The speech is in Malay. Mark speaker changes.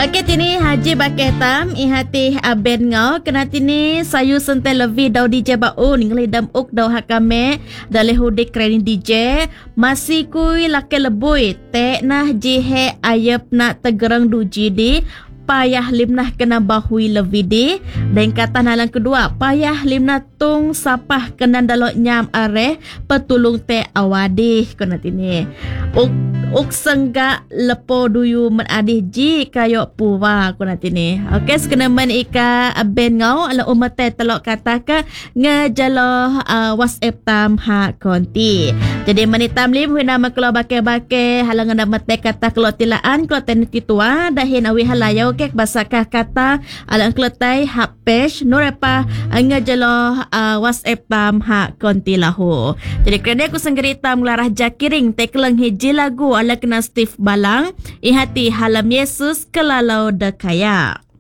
Speaker 1: Okey tini Haji Baketam ihati aben ngau kena tini sayu sentai lebih dau DJ baun ngelidam uk dau hakame dalih hudik kreni DJ masih kui lake lebui te nah jihe ayep nak tegerang duji di payah limnah kena bahui levidi dan kata nalang kedua payah limnah tung sapah kena dalok nyam areh petulung te awadi kena tini uk sengga lepo duyu menadih ji kayo puwa kena tini. Okey sekena men ika ben ngau ala umat te telok kata ke ngejalo WhatsApp tam ha konti. Jadi menitam lim hina makelo bake-bake halangan damat te kata kelo tilaan kelo teniti tua dahin awi halayau kek basakah kata alang kletai hak page norepa ngejalo WhatsApp tam ha konti lahu. Jadi kerana aku senggerita melarah jakiring te keleng hiji lagu ala kena Steve Balang ihati halam Yesus kelalau dekaya.